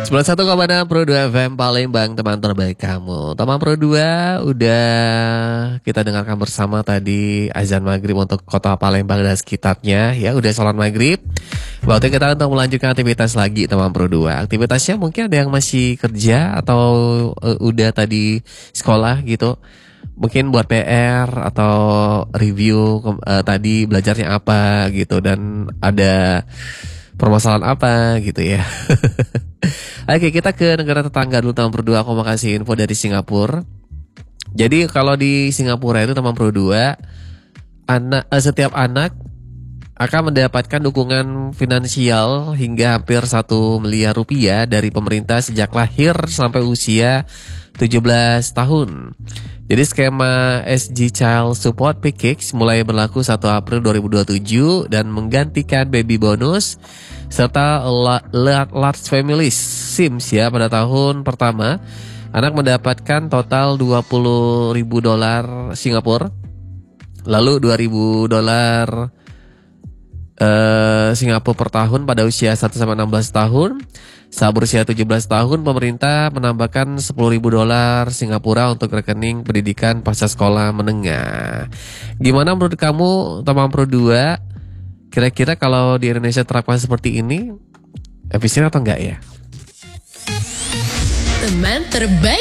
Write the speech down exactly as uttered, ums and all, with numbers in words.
sembilan puluh satu koma enam Pro dua F M Palembang, teman terbaik kamu. Teman Pro dua udah kita dengarkan bersama tadi azan maghrib untuk kota Palembang dan sekitarnya. Ya udah sholat maghrib. Waktu kita untuk melanjutkan aktivitas lagi teman Pro dua. Aktivitasnya mungkin ada yang masih kerja atau uh, udah tadi sekolah gitu. Mungkin buat P R atau review uh, tadi belajarnya apa gitu, dan ada permasalahan apa gitu ya. Oke, kita ke negara tetangga dulu teman Pro dua. Aku mau kasih info dari Singapura. Jadi kalau di Singapura itu teman Pro dua, anak eh, setiap anak akan mendapatkan dukungan finansial hingga hampir satu miliar rupiah dari pemerintah sejak lahir sampai usia tujuh belas tahun. Jadi skema S G Child Support P K I X mulai berlaku satu April dua ribu dua puluh tujuh dan menggantikan baby bonus serta large family SIMS ya. Pada tahun pertama, anak mendapatkan total dua puluh ribu dolar Singapura, lalu dua ribu dolar uh, Singapura per tahun pada usia satu sampai enam belas tahun. Saat berusia tujuh belas tahun, pemerintah menambahkan sepuluh ribu dolar Singapura untuk rekening pendidikan pasca sekolah menengah. Gimana menurut kamu teman Pro dua? Kira-kira kalau di Indonesia terapkan seperti ini, efisien atau enggak ya? Teman terbaik.